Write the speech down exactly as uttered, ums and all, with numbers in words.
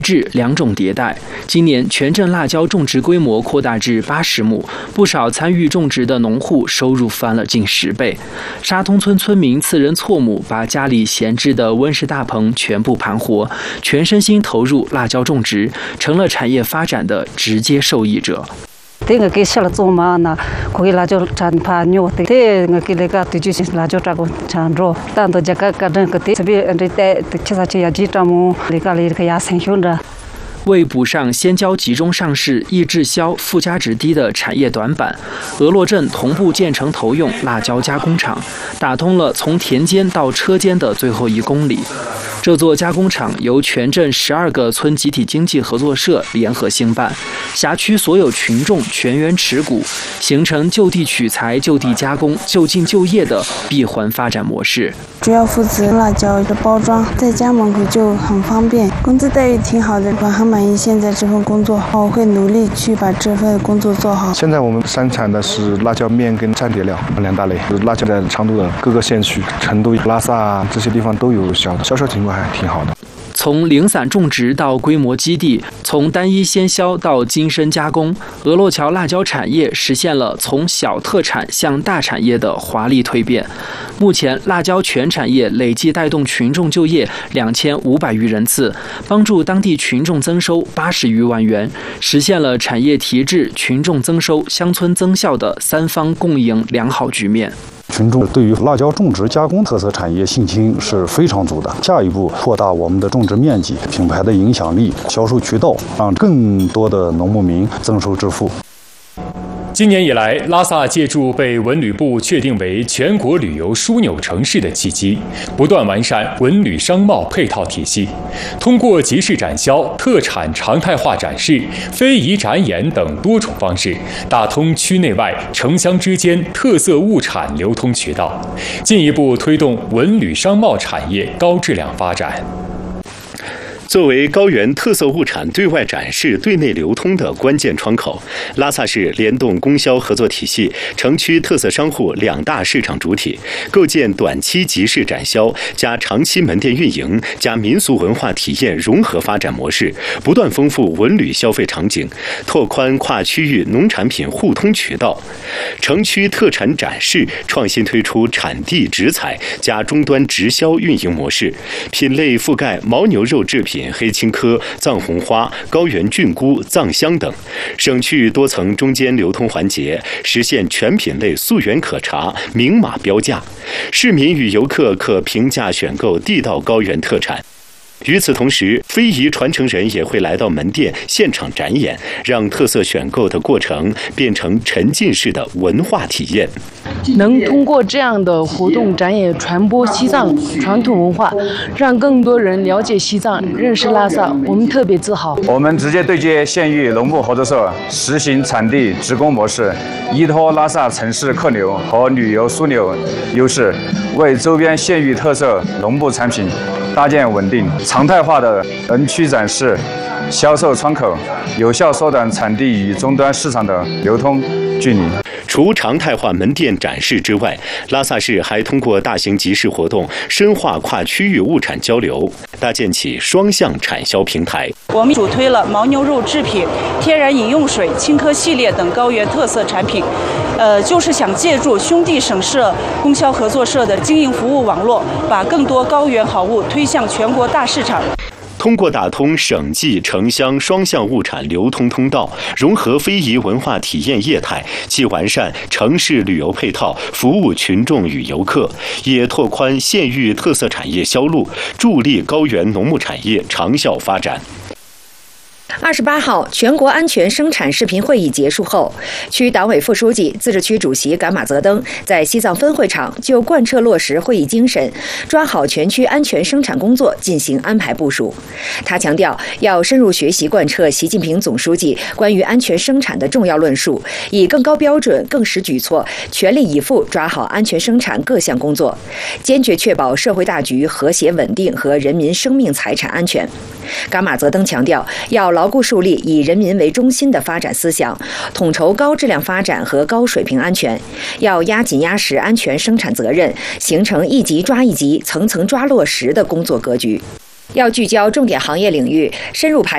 至两种迭代。今年全镇辣椒种植规模扩大至八十亩，不少参与种植的农户收入翻了近十倍。沙通村村民次人错母，把家里闲置的温室大棚全部盘活，全身心投入辣椒种植，成了产业发展的直接受益者。 Tenga ke shala zoma na kogi la jo chan pa nyo te te nga ke le ka tu ju la jo ta ko chan ro tan to jaka ka dan ka te sabi ande te chisa che ya ji ta mo le ka le ka ya san hyun da。 为补上先交集中上市、易滞销、附加值低的产业短板，俄洛镇同步建成投用辣椒加工厂，打通了从田间到车间的最后一公里。这座加工厂由全镇十二个村集体经济合作社联合兴办，辖区所有群众全员持股，形成就地取材、就地加工、就近就业的闭环发展模式。 主要负责辣椒的包装，在家门口就很方便，工资待遇挺好的，我很满意现在这份工作，我会努力去把这份工作做好。 现在我们生产的是辣椒面跟蘸碟料两大类，辣椒在成都的各个县区，成都、拉萨这些地方都有销，销售情况还挺好的。 从零散种植到规模基地，从单一鲜销到精深加工，俄洛桥辣椒产业实现了从小特产向大产业的华丽蜕变。目前，辣椒全产业累计带动群众就业两千五百余人次，帮助当地群众增收八十余万元，实现了产业提质、群众增收、乡村增效的三方共赢良好局面。 群众对于辣椒种植加工特色产业信心是非常足的，下一步扩大我们的种植面积、品牌的影响力、销售渠道，让更多的农牧民增收致富。 今年以来，拉萨借助被文旅部确定为全国旅游枢纽城市的契机，不断完善文旅商贸配套体系，通过集市展销、特产常态化展示、非遗展演等多种方式，打通区内外、城乡之间特色物产流通渠道，进一步推动文旅商贸产业高质量发展。 作为高原特色物产对外展示、对内流通的关键窗口，拉萨市联动供销合作体系，城区特色商户两大市场主体，构建短期集市展销加长期门店运营加民俗文化体验融合发展模式，不断丰富文旅消费场景，拓宽跨区域农产品互通渠道。城区特产展示创新推出产地直采加终端直销运营模式，品类覆盖牦牛肉制品、黑青稞、藏红花、高原菌菇、藏香等，省去多层中间流通环节，实现全品类溯源可查、明码标价，市民与游客可平价选购地道高原特产。与此同时，非遗传承人也会来到门店现场展演，让特色选购的过程变成沉浸式的文化体验。 能通过这样的活动展演传播西藏传统文化，让更多人了解西藏、认识拉萨，我们特别自豪。 我们直接对接县域农牧合作社，实行产地直供模式，依托拉萨城市客流和旅游枢纽优势，为周边县域特色农牧产品搭建稳定、常态化的人区展示、销售窗口，有效缩短产地与终端市场的流通距离。 除常态化门店展示之外，拉萨市还通过大型集市活动，深化跨区域物产交流，搭建起双向产销平台。 我们主推了牦牛肉制品、天然饮用水、青稞系列等高原特色产品，呃，就是想借助兄弟省社供销合作社的经营服务网络，把更多高原好物推向全国大市场。 通过打通省际城乡双向物产流通通道，融合非遗文化体验业态，既完善城市旅游配套，服务群众与游客，也拓宽县域特色产业销路，助力高原农牧产业长效发展。 二十八号，全国安全生产视频会议结束后，区党委副书记、自治区主席噶玛泽登在西藏分会场就贯彻落实会议精神，抓好全区安全生产工作进行安排部署。他强调，要深入学习贯彻习近平总书记关于安全生产的重要论述，以更高标准、更实举措，全力以赴抓好安全生产各项工作，坚决确保社会大局和谐稳定和人民生命财产安全。噶玛泽登强调，要牢固树立以人民为中心的发展思想，统筹高质量发展和高水平安全，要压紧压实安全生产责任，形成一级抓一级、层层抓落实的工作格局。要聚焦重点行业领域，深入排